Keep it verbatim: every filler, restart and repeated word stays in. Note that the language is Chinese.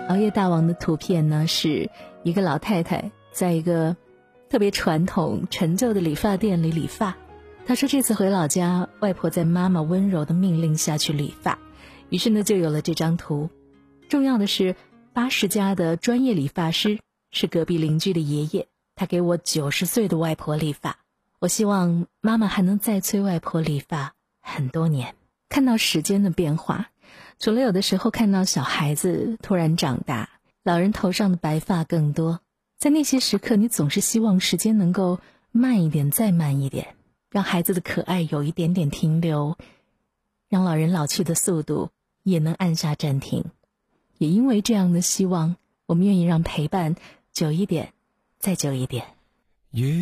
熬夜大王的图片呢，是一个老太太在一个特别传统陈旧的理发店里理发。她说这次回老家，外婆在妈妈温柔的命令下去理发，于是呢就有了这张图。重要的是八十家的专业理发师是隔壁邻居的爷爷，他给我九十岁的外婆理发。我希望妈妈还能再催外婆理发很多年。看到时间的变化，除了有的时候看到小孩子突然长大，老人头上的白发更多，在那些时刻你总是希望时间能够慢一点再慢一点，让孩子的可爱有一点点停留，让老人老去的速度也能按下暂停。也因为这样的希望，我们愿意让陪伴久一点再久一点。